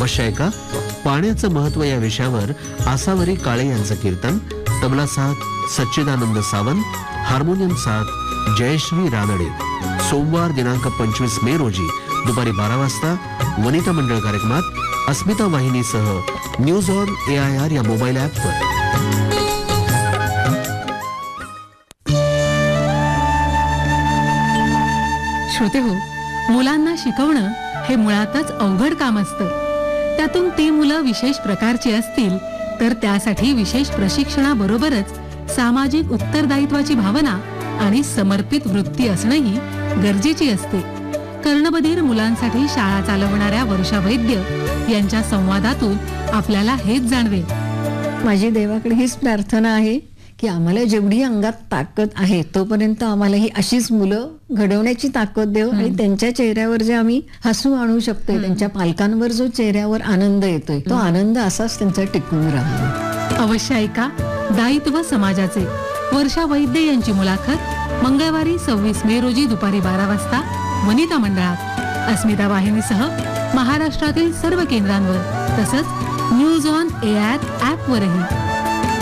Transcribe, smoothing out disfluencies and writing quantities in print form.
अवश्य ऐका पाण्याचं महत्व या विषयावर आसावरी काळे यांचं कीर्तन. तबला साथ सच्चिदानंद सावंत, हार्मोनियम साथ जयश्री रानडे. सोमवार दिनांक 25 मे रोजी दुपारी 12 वाजता वनिता मंडळ कार्यक्रमात अस्मिता वाहिनीसह न्यूज ऑन AIR या मोबाईल ॲपवर. श्रोते हो, मुलांना शिकवणं हे मुळातच अवघड काम असतं. त्यातून ती मुलं विशेष प्रकारची असतील तर त्यासाठी विशेष प्रशिक्षणाबरोबरच सामाजिक उत्तरदायित्वाची भावना आणि समर्पित वृत्ती असणंही गरजेची असते. कर्णबधीर मुलांसाठी शाळा चालवणाऱ्या वर्षा वैद्य यांच्या संवादातून आपल्याला हेच जाणवेल. माझी देवाकडे हीच प्रार्थना आहे की आम्हाला जेवढी अंगात ताकद आहे तोपर्यंत आम्हाला ही अशीच मुलं घडवण्याची ताकद देव आणि त्यांच्या चेहऱ्यावर जे आम्ही हसू आणू शकतोय, त्यांच्या पालकांवर जो चेहऱ्यावर आनंद येतोय तो आनंद असाच त्यांचा टिकून राहावा. अवश्य ऐका दायित्व समाजाचे वर्षा वैद्य यांची मुलाखत मंगळवारी 26 मे रोजी दुपारी 12 वाजता वनिता मंडळात अस्मिता वाहिनीसह महाराष्ट्रातील सर्व केंद्रांवर तसंच न्यूज ऑन AIR ॲपवरही.